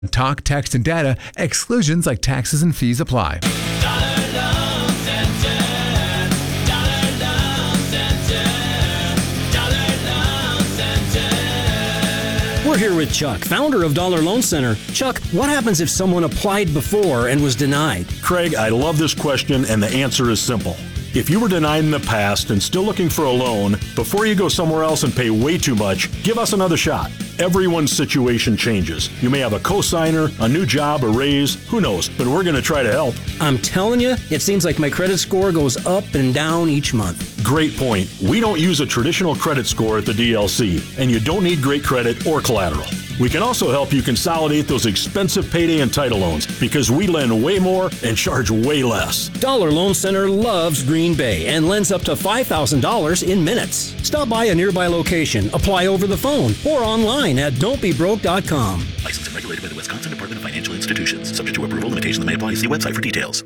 Talk, text, and data. Exclusions like taxes and fees apply. We're here with Chuck, founder of Dollar Loan Center. Chuck, what happens if someone applied before and was denied? Craig, I love this question, and the answer is simple. If you were denied in the past and still looking for a loan, before you go somewhere else and pay way too much, give us another shot. Everyone's situation changes. You may have a cosigner, a new job, a raise, who knows, but we're going to try to help. I'm telling you, it seems like my credit score goes up and down each month. Great point. We don't use a traditional credit score at the DLC, and you don't need great credit or collateral. We can also help you consolidate those expensive payday and title loans because we lend way more and charge way less. Dollar Loan Center loves Green Bay and lends up to $5,000 in minutes. Stop by a nearby location, apply over the phone, or online at don'tbebroke.com. Licensed and regulated by the Wisconsin Department of Financial Institutions. Subject to approval, limitations that may apply. See website for details.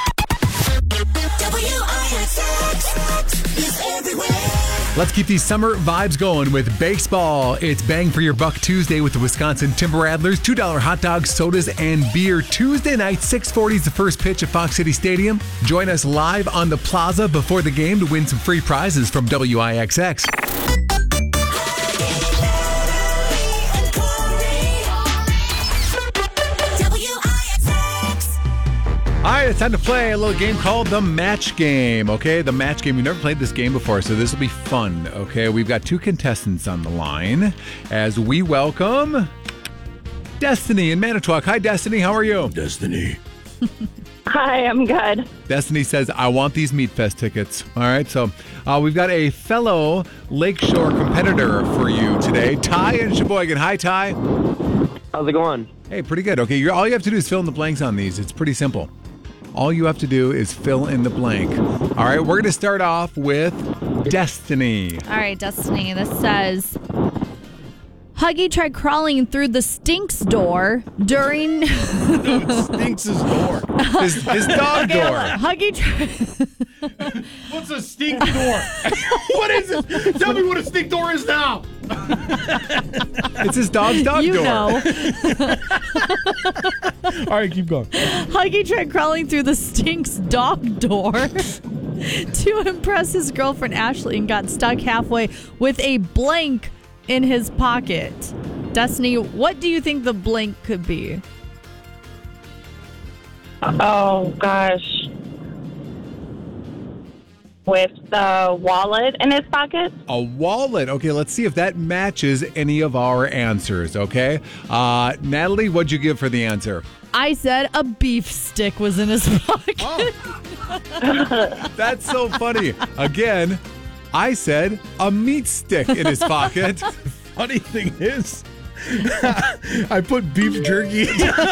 WIXX is everywhere. Let's keep these summer vibes going with baseball. It's Bang for Your Buck Tuesday with the Wisconsin Timber Rattlers. $2 hot dogs, sodas, and beer. Tuesday night, 6:40 is the first pitch at Fox City Stadium. Join us live on the plaza before the game to win some free prizes from WIXX. All right, it's time to play a little game called the Match Game, okay? The Match Game. We've never played this game before, so this will be fun, okay? We've got two contestants on the line as we welcome Destiny in Manitowoc. Hi, Destiny. How are you? Destiny. Hi, I'm good. Destiny says, I want these Meat Fest tickets. All right, so we've got a fellow Lakeshore competitor for you today, Ty in Sheboygan. Hi, Ty. How's it going? Hey, pretty good. Okay, all you have to do is fill in the blanks on these. It's pretty simple. All you have to do is fill in the blank. All right, we're going to start off with Destiny. All right, Destiny, this says, Huggy tried crawling through the Stinks door during... No, it's Stinks' door. His dog door. Huggy tried... What's a stink door? What is it? Tell me what a stink door is now. It's his dog's dog you door. know. All right, keep going. Huggy tried crawling through the Stinks dog door to impress his girlfriend Ashley and got stuck halfway with a blank in his pocket. Destiny, what do you think the blank could be? Oh, gosh. With the wallet in his pocket? A wallet. Okay, let's see if that matches any of our answers, okay? Natalie, what'd you give for the answer? I said a beef stick was in his pocket. Oh. That's so funny. Again, I said a meat stick in his pocket. Funny thing is, I put beef jerky.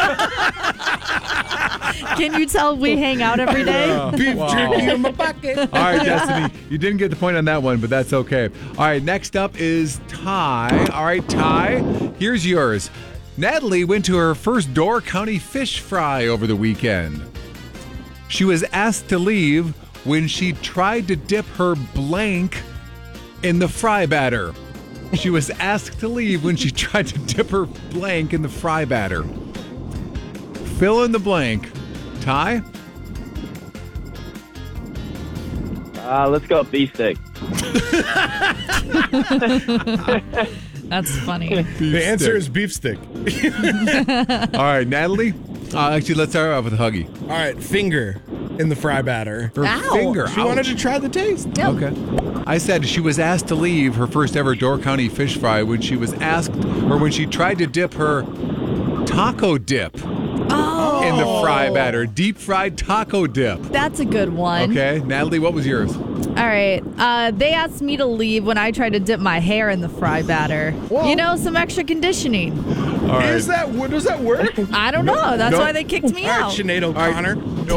Can you tell we hang out every day? Beef jerky in my pocket. All right, Destiny, you didn't get the point on that one, but that's okay. All right, next up is Ty. All right, Ty, here's yours. Natalie went to her first Door County fish fry over the weekend. She was asked to leave when she tried to dip her blank in the fry batter. She was asked to leave when she tried to dip her blank in the fry batter. Fill in the blank. Ty? Let's go beef stick. That's funny. The answer is beef stick. All right, Natalie? Actually, let's start off with Huggy. All right, finger in the fry batter. Her finger. She wanted to try the taste. Yep. Okay. I said she was asked to leave her first ever Door County fish fry when she was asked, or when she tried to dip her taco dip in the fry batter. Deep fried taco dip. That's a good one. Okay. Natalie, what was yours? All right. They asked me to leave when I tried to dip my hair in the fry batter. Whoa. You know, some extra conditioning. All right. Does that work? I don't know. That's why they kicked me All right, out. Sinead O'Connor.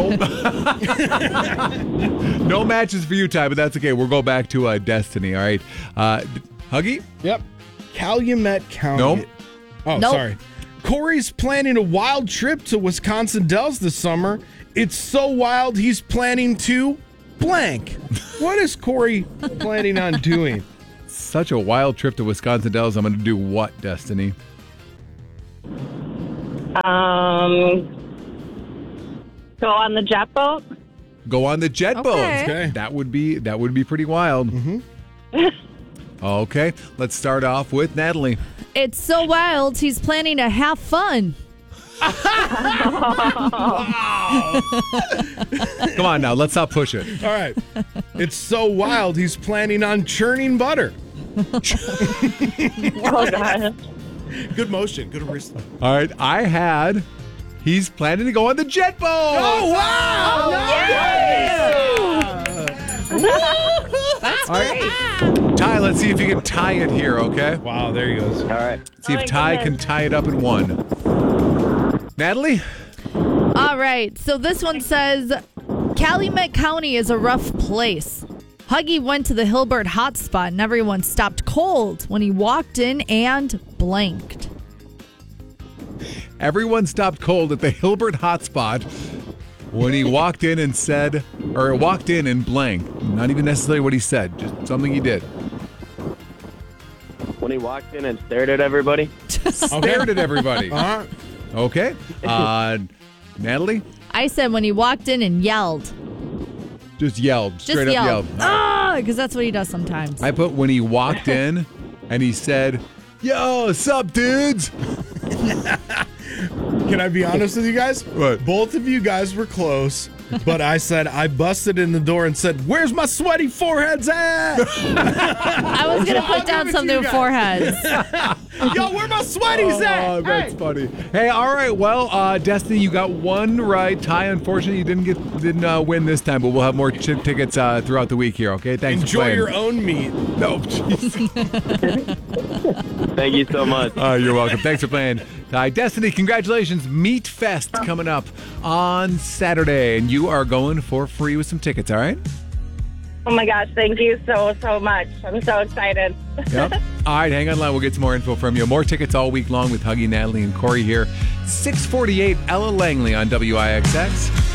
No matches for you, Ty, but that's okay. We'll go back to Destiny. All right. Huggy? Yep. Calumet County. Nope. Oh, Nope. sorry. Corey's planning a wild trip to Wisconsin Dells this summer. It's so wild he's planning to blank. What is Corey planning on doing? Such a wild trip to Wisconsin Dells. I'm going to do what, Destiny? Go on the jet boat. Go on the jet boat. Okay. That would be pretty wild. Okay, let's start off with Natalie. It's so wild, he's planning to have fun. Come on now, let's not push it. All right. It's so wild, he's planning on churning butter. Oh, God. Good motion. Good wrist. All right, he's planning to go on the jet boat. Oh, wow. That's All right. Ty, let's see if you can tie it here, okay? Wow, there he goes. All right. See Oh, if my Ty goodness. can tie it up in one. Natalie? All right, so this one says Calumet County is a rough place. Huggy went to the Hilbert hotspot and everyone stopped cold when he walked in and blanked. Everyone stopped cold at the Hilbert hotspot when he walked in and blanked. Not even necessarily what he said, just something he did. When he walked in and stared at everybody. Stared at everybody. Uh-huh. Okay. Natalie? I said when he walked in and yelled. Just yelled. Just Straight up yelled. Ah, because that's what he does sometimes. I put when he walked in and he said, "Yo, sup, dudes?" Can I be honest with you guys? What? Both of you guys were close, but I said I busted in the door and said, "Where's my sweaty foreheads at?" I was going to put down give it to something you with guys. foreheads. Yo, where my sweaties at? Oh, that's Hey. funny. Hey, all right. Well, Destiny, you got one right. Ty, unfortunately, you didn't win this time, but we'll have more tickets throughout the week here. Okay, thanks. for Enjoy playing. your own meat. No, jeez. Thank you so much. You're welcome. Thanks for playing, Ty. Destiny, congratulations. Meat Fest coming up on Saturday, and you are going for free with some tickets. All right. Oh, my gosh. Thank you so much. I'm so excited. Yep. All right, hang on line. We'll get some more info from you. More tickets all week long with Huggy, Natalie, and Corey here. 648 Ella Langley on WIXX.